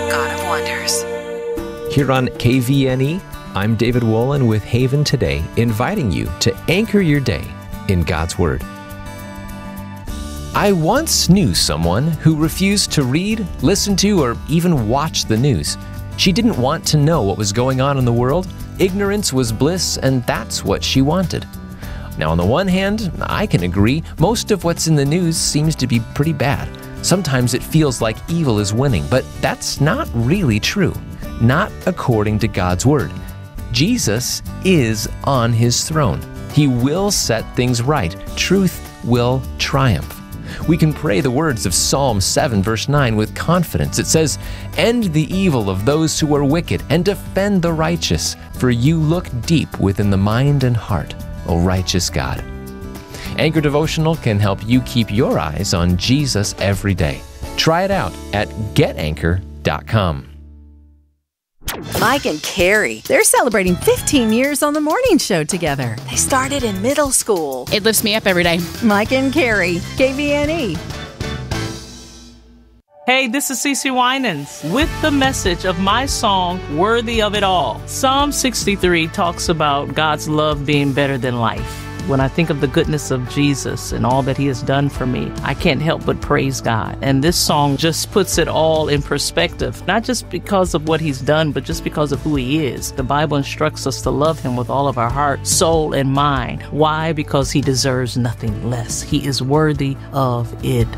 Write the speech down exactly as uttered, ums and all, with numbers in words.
God of Wonders. Here on K V N E, I'm David Wolin with Haven Today, inviting you to anchor your day in God's Word. I once knew someone who refused to read, listen to, or even watch the news. She didn't want to know what was going on in the world. Ignorance was bliss, and that's what she wanted. Now, on the one hand, I can agree, most of what's in the news seems to be pretty bad. Sometimes it feels like evil is winning, but that's not really true. Not according to God's Word. Jesus is on His throne. He will set things right. Truth will triumph. We can pray the words of Psalm seven, verse nine with confidence. It says, "End the evil of those who are wicked and defend the righteous, for you look deep within the mind and heart, O righteous God." Anchor Devotional can help you keep your eyes on Jesus every day. Try it out at get anchor dot com. Mike and Carrie, they're celebrating fifteen years on the morning show together. They started in middle school. It lifts me up every day. Mike and Carrie, K V N E. Hey, this is Cece Winans with the message of my song, Worthy of It All. Psalm sixty-three talks about God's love being better than life. When I think of the goodness of Jesus and all that He has done for me, I can't help but praise God. And this song just puts it all in perspective, not just because of what He's done, but just because of who He is. The Bible instructs us to love Him with all of our heart, soul, and mind. Why? Because He deserves nothing less. He is worthy of it